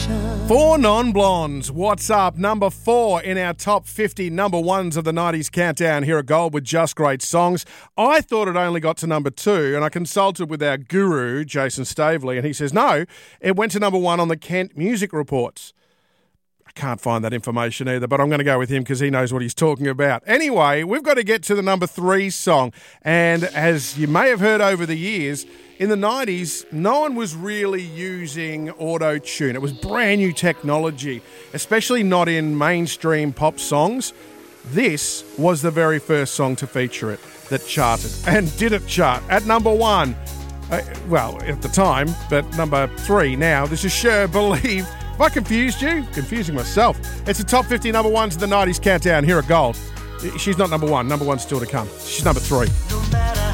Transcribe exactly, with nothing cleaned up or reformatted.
Four non-blondes. What's up? Number four in our top fifty number ones of the nineties countdown here at Gold with Just Great Songs. I thought it only got to number two, and I consulted with our guru, Jason Staveley, and he says, no, it went to number one on the Kent Music Reports. I can't find that information either, but I'm going to go with him because he knows what he's talking about. Anyway, we've got to get to the number three song, and as you may have heard over the years, in the nineties, no one was really using auto-tune. It was brand new technology, especially not in mainstream pop songs. This was the very first song to feature it that charted, and did it chart at number one. Uh, well, at the time, but number three now. This is Cher, Believe. Have I confused you? Confusing myself. It's the top fifty number ones of the nineties countdown here at Gold. She's not number one. Number one's still to come. She's number three.